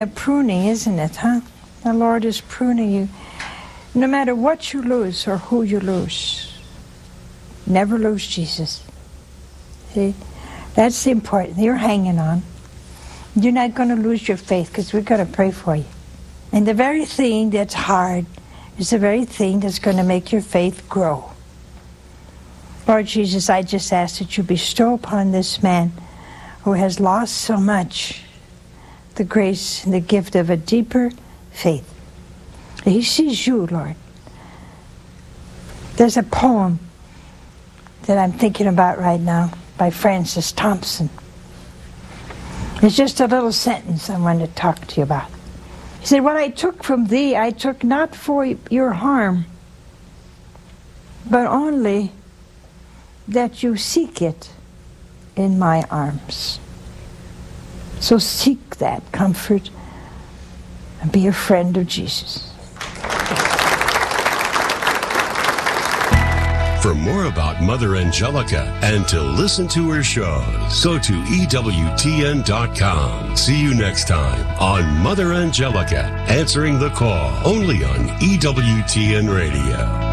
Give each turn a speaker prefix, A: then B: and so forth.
A: A pruning, isn't it, huh? The Lord is pruning you. No matter what you lose or who you lose, never lose Jesus. See? That's the important. You're hanging on. You're not going to lose your faith because we're going to pray for you. And the very thing that's hard is the very thing that's going to make your faith grow. Lord Jesus, I just ask that you bestow upon this man who has lost so much the grace and the gift of a deeper faith. He sees you, Lord. There's a poem that I'm thinking about right now by Francis Thompson. It's just a little sentence I want to talk to you about. He said, "What I took from thee, I took not for your harm, but only that you seek it in my arms." So seek that comfort and be a friend of Jesus.
B: For more about Mother Angelica and to listen to her shows, go to EWTN.com. See you next time on Mother Angelica, answering the call, only on EWTN Radio.